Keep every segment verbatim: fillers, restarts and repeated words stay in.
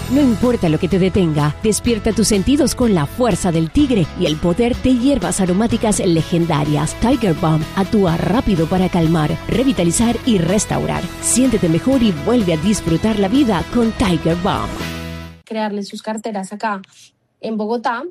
No importa lo que te detenga, despierta tus sentidos con la fuerza del tigre y el poder de hierbas aromáticas legendarias. Tiger Balm actúa rápido para calmar, revitalizar y restaurar. Siéntete mejor y vuelve a disfrutar la vida con Tiger Balm. Crearle sus carteras acá en Bogotá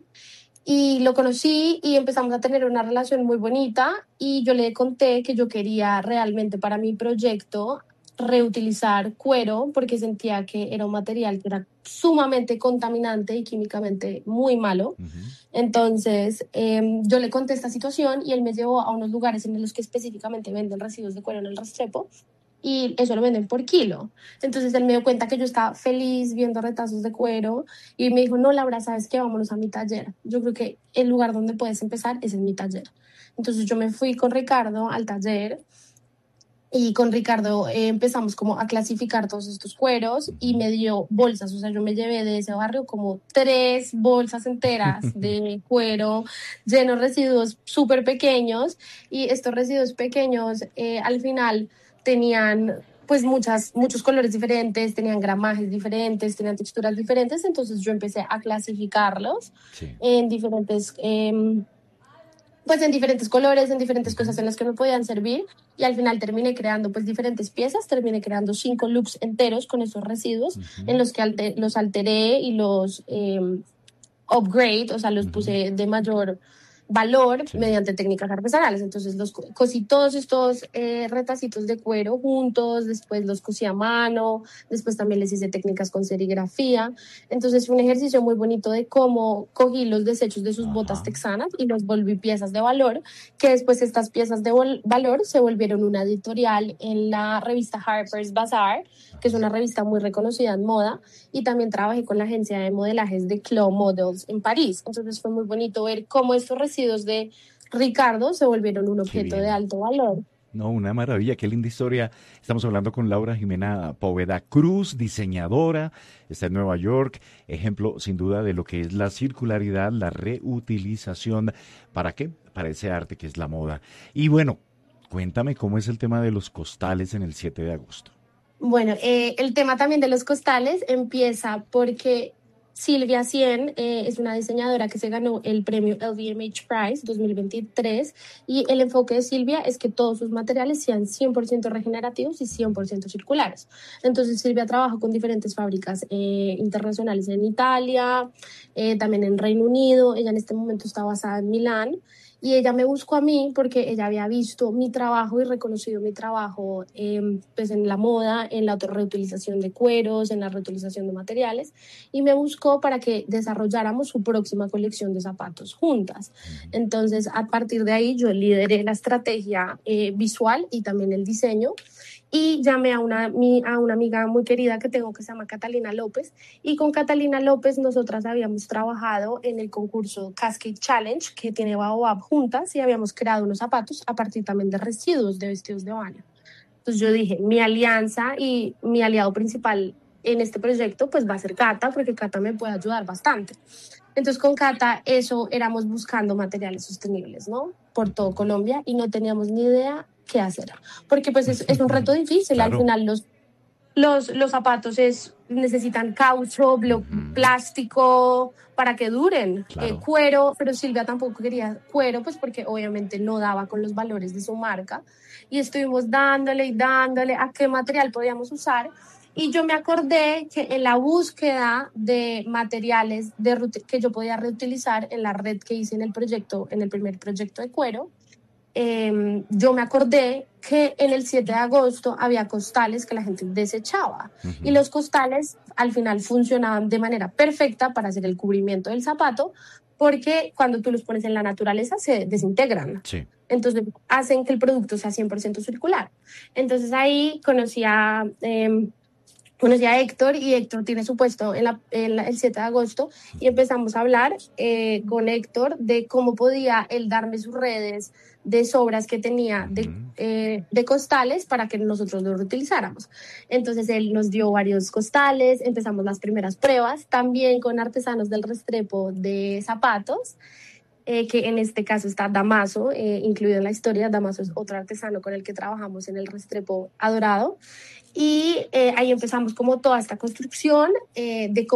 y lo conocí y empezamos a tener una relación muy bonita y yo le conté que yo quería realmente para mi proyecto reutilizar cuero porque sentía que era un material que era sumamente contaminante y químicamente muy malo. Uh-huh. Entonces eh, yo le conté esta situación y él me llevó a unos lugares en los que específicamente venden residuos de cuero en el Restrepo y eso lo venden por kilo. Entonces él me dio cuenta que yo estaba feliz viendo retazos de cuero y me dijo, no, Laura, ¿sabes qué? Vámonos a mi taller. Yo creo que el lugar donde puedes empezar es en mi taller. Entonces yo me fui con Ricardo al taller y con Ricardo eh, empezamos como a clasificar todos estos cueros y me dio bolsas, o sea, yo me llevé de ese barrio como tres bolsas enteras de cuero llenos de residuos súper pequeños y estos residuos pequeños eh, al final tenían pues muchas, muchos colores diferentes, tenían gramajes diferentes, tenían texturas diferentes, entonces yo empecé a clasificarlos sí. en diferentes... Eh, pues en diferentes colores, en diferentes cosas en las que me podían servir y al final terminé creando pues diferentes piezas, terminé creando cinco looks enteros con esos residuos uh-huh. en los que alter, los alteré y los eh, upgrade, o sea, los uh-huh. puse de mayor valor sí. mediante técnicas artesanales. Entonces los cosí todos estos eh, retacitos de cuero juntos, después los cosí a mano, después también les hice técnicas con serigrafía. Entonces fue un ejercicio muy bonito de cómo cogí los desechos de sus Ajá. botas texanas y los volví piezas de valor, que después estas piezas de vol- valor se volvieron una editorial en la revista Harper's Bazaar, que es una revista muy reconocida en moda, y también trabajé con la agencia de modelajes de Clos Models en París. Entonces fue muy bonito ver cómo estos residuos de Ricardo se volvieron un objeto de alto valor. No, una maravilla, qué linda historia. Estamos hablando con Laura Jimena Poveda Cruz, diseñadora, está en Nueva York, ejemplo sin duda de lo que es la circularidad, la reutilización. ¿Para qué? Para ese arte que es la moda. Y bueno, cuéntame cómo es el tema de los costales en el siete de agosto. Bueno, eh, el tema también de los costales empieza porque Silvia Cien eh, es una diseñadora que se ganó el premio L V M H Prize dos mil veintitrés y el enfoque de Silvia es que todos sus materiales sean cien por ciento regenerativos y cien por ciento circulares. Entonces Silvia trabaja con diferentes fábricas eh, internacionales en Italia, eh, también en Reino Unido. Ella en este momento está basada en Milán. Y ella me buscó a mí porque ella había visto mi trabajo y reconocido mi trabajo eh, pues en la moda, en la reutilización de cueros, en la reutilización de materiales, y me buscó para que desarrolláramos su próxima colección de zapatos juntas. Entonces, a partir de ahí, yo lideré la estrategia eh, visual y también el diseño, y llamé a una, a una amiga muy querida que tengo que se llama Catalina López, y con Catalina López nosotras habíamos trabajado en el concurso Cascade Challenge que tiene Baobab juntas y habíamos creado unos zapatos a partir también de residuos de vestidos de baño. Entonces yo dije, mi alianza y mi aliado principal en este proyecto pues va a ser Cata, porque Cata me puede ayudar bastante. Entonces con Cata eso éramos buscando materiales sostenibles, ¿no? Por todo Colombia y no teníamos ni idea qué hacer, porque pues es, es un reto difícil. Claro. Al final los, los, los zapatos es, necesitan caucho, blo, mm. plástico para que duren, claro. eh, cuero, pero Silvia tampoco quería cuero pues porque obviamente no daba con los valores de su marca y estuvimos dándole y dándole a qué material podíamos usar. Y yo me acordé que en la búsqueda de materiales de, que yo podía reutilizar en la red que hice en el proyecto, en el primer proyecto de cuero, eh, yo me acordé que en el siete de agosto había costales que la gente desechaba. Uh-huh. Y los costales al final funcionaban de manera perfecta para hacer el cubrimiento del zapato, porque cuando tú los pones en la naturaleza se desintegran. Sí. Entonces hacen que el producto sea cien por ciento circular. Entonces ahí conocí a... Eh, Conocí a Héctor y Héctor tiene su puesto en, la, en la, el siete de agosto y empezamos a hablar eh, con Héctor de cómo podía él darme sus redes de sobras que tenía de, eh, de costales para que nosotros los reutilizáramos. Entonces él nos dio varios costales, empezamos las primeras pruebas, también con artesanos del Restrepo de zapatos. Eh, que en este caso está Damaso, eh, incluido en la historia. Damaso es otro artesano con el que trabajamos en el Restrepo Adorado. Y eh, ahí empezamos como toda esta construcción eh, de cómo